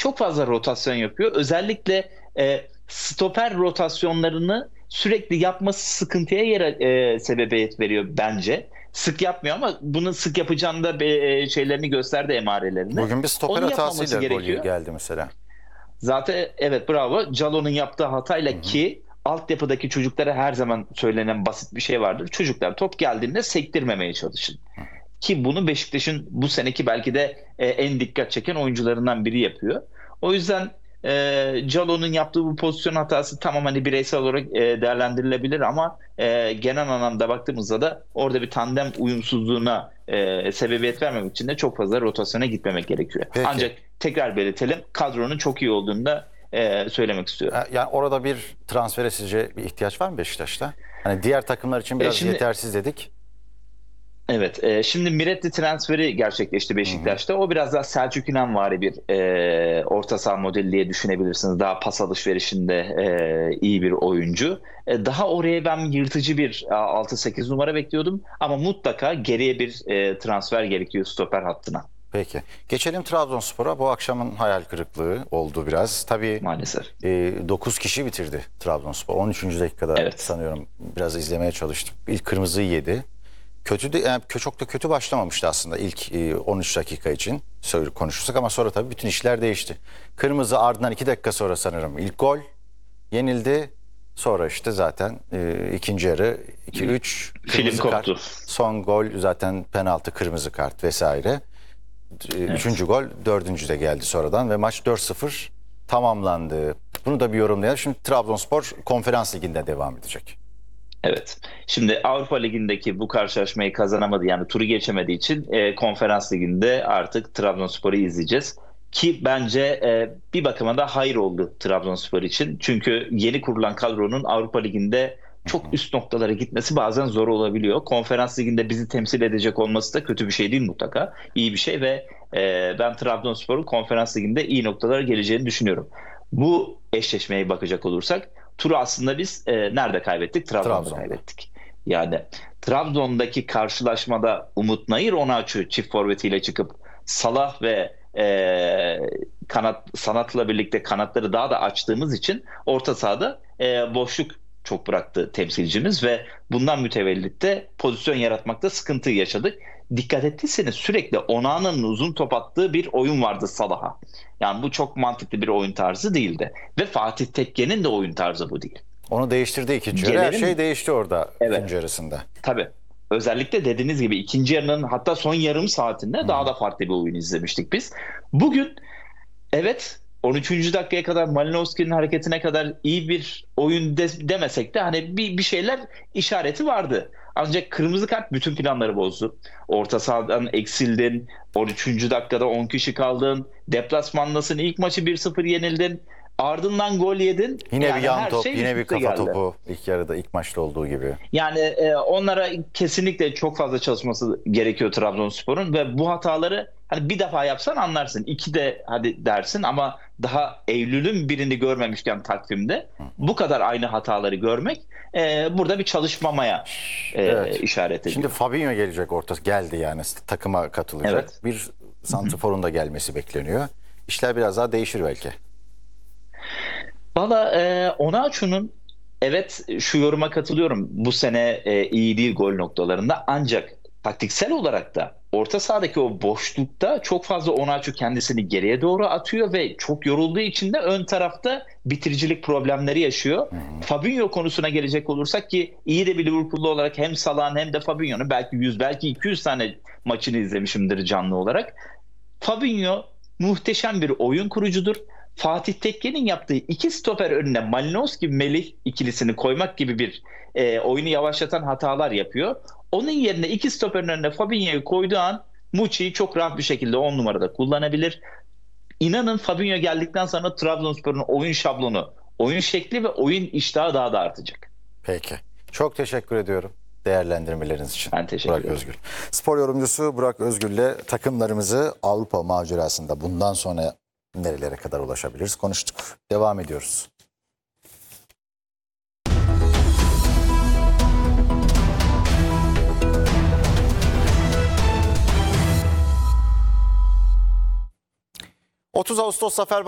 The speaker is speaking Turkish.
çok fazla rotasyon yapıyor. Özellikle stoper rotasyonlarını sürekli yapması sıkıntıya sebebiyet veriyor bence. Sık yapmıyor ama bunu sık yapacağını da şeylerini gösterdi, emarelerini. Bugün bir stoper Onu yapmaması hatasıyla gol gerekiyor. geldi mesela. Zaten evet, bravo. Calo'nun yaptığı Hı hatayla, hı. ki altyapıdaki çocuklara her zaman söylenen basit bir şey vardır. Çocuklar top geldiğinde sektirmemeye çalışın. Ki bunu Beşiktaş'ın bu seneki belki de en dikkat çeken oyuncularından biri yapıyor. O yüzden Calo'nun yaptığı bu pozisyon hatası tamam, hani bireysel olarak değerlendirilebilir ama genel anlamda baktığımızda da orada bir tandem uyumsuzluğuna sebebiyet vermemek için de çok fazla rotasyona gitmemek gerekiyor. Peki. Ancak tekrar belirtelim, kadronun çok iyi olduğunu da söylemek istiyorum. Yani orada bir transfere sizce bir ihtiyaç var mı Beşiktaş'ta? Hani diğer takımlar için biraz Şimdi yetersiz dedik. Evet, şimdi Miretti transferi gerçekleşti Hı hı. Beşiktaş'ta. O biraz daha Selçuk İnanvari bir orta saha modeli diye düşünebilirsiniz. Daha pas alışverişinde iyi bir oyuncu. Daha oraya ben yırtıcı bir 6-8 numara bekliyordum. Ama mutlaka geriye bir transfer gerekiyor stoper hattına, Peki. Geçelim Trabzonspor'a. Bu akşamın hayal kırıklığı oldu biraz. Tabii maalesef. 9 kişi bitirdi Trabzonspor. 13. dakikada Evet. sanıyorum, biraz izlemeye çalıştık. İlk kırmızıyı yedi. Kötü de, yani çok da kötü başlamamıştı aslında ilk 13 dakika için konuşursak, ama sonra tabii bütün işler değişti. Kırmızı, ardından 2 dakika sonra sanırım ilk gol yenildi. Sonra işte zaten ikinci yarı 2-3 Film kırmızı kart. koptu. Son gol zaten penaltı, kırmızı kart vesaire. Üçüncü Evet. gol, dördüncü de geldi sonradan ve maç 4-0 tamamlandı. Bunu da bir yorumlayalım. Şimdi Trabzonspor Konferans Ligi'nde devam edecek. Evet. Şimdi Avrupa Ligi'ndeki bu karşılaşmayı kazanamadı, yani turu geçemediği için Konferans Ligi'nde artık Trabzonspor'u izleyeceğiz. Ki bence bir bakıma da hayır oldu Trabzonspor için. Çünkü yeni kurulan kadronun Avrupa Ligi'nde Hı çok hı. üst noktalara gitmesi bazen zor olabiliyor. Konferans Ligi'nde bizi temsil edecek olması da kötü bir şey değil, mutlaka. İyi bir şey ve ben Trabzonspor'un Konferans Ligi'nde iyi noktalara geleceğini düşünüyorum. Bu eşleşmeye bakacak olursak, turu aslında biz nerede kaybettik? Trabzon'da Trabzon'da. kaybettik. Yani Trabzon'daki karşılaşmada Umut Nayır Onaçu çift forvetiyle çıkıp Salah ve Sanat'la birlikte kanatları daha da açtığımız için orta sahada boşluk çok bıraktı temsilcimiz ve bundan mütevellit de pozisyon yaratmakta sıkıntı yaşadık. Dikkat ettiyseniz sürekli Onana'nın uzun top attığı bir oyun vardı Salah'a. Yani bu çok mantıklı bir oyun tarzı değildi. Ve Fatih Tekke'nin de oyun tarzı bu değil. Onu değiştirdi ikinci yarı. Her şey Gelelim, değişti orada ikinci evet, yarısında. tabii. Özellikle dediğiniz gibi ikinci yarının hatta son yarım saatinde Hı daha hı. da farklı bir oyun izlemiştik biz. Bugün, evet, 13. dakikaya kadar Malinowski'nin hareketine kadar iyi bir oyun demesek de hani bir şeyler işareti vardı. Ancak kırmızı kart bütün planları bozdu. Orta sahadan eksildin. 13. dakikada 10 kişi kaldın. Deplasmandasın. İlk maçı 1-0 yenildin. Ardından gol yedin. Yine bir Yani yan her top, şey üst yine bir üste kafa geldi. topu ilk yarıda, ilk maçta olduğu gibi. Yani onlara kesinlikle çok fazla çalışması gerekiyor Trabzonspor'un ve bu hataları hani bir defa yapsan anlarsın. İki de hadi dersin ama daha Eylül'ün birini görmemişken takvimde bu kadar aynı hataları görmek burada bir çalışmamaya Evet. işaret Şimdi ediyor. Fabinho gelecek, ortası geldi yani, takıma katılacak. Evet. Bir santraforun da gelmesi bekleniyor. İşler biraz daha değişir belki. Valla Onaçu'nun, evet, şu yoruma katılıyorum. Bu sene iyi değil gol noktalarında, ancak taktiksel olarak da orta sahadaki o boşlukta çok fazla Onaçu kendisini geriye doğru atıyor ve çok yorulduğu için de ön tarafta bitiricilik problemleri yaşıyor. Hı hı. Fabinho konusuna gelecek olursak, ki iyi de bir Liverpool'lu olarak hem Salah'ın hem de Fabinho'nun belki 100 belki 200 tane maçını izlemişimdir canlı olarak. Fabinho muhteşem bir oyun kurucudur. Fatih Tekke'nin yaptığı iki stoper önüne Malinowski Melih ikilisini koymak gibi bir oyunu yavaşlatan hatalar yapıyor. Onun yerine iki stoperin önüne Fabinho'yu koyduğu an Muçi'yi çok rahat bir şekilde 10 numarada kullanabilir. İnanın Fabinho geldikten sonra Trabzonspor'un oyun şablonu, oyun şekli ve oyun iştahı daha da artacak. Peki. Çok teşekkür ediyorum değerlendirmeleriniz için. Ben teşekkür Burak ederim. Özgül. Spor yorumcusu Burak Özgül'le takımlarımızı Avrupa macerasında bundan sonra nerelere kadar ulaşabiliriz konuştuk. Devam ediyoruz. ...30 Ağustos Zafer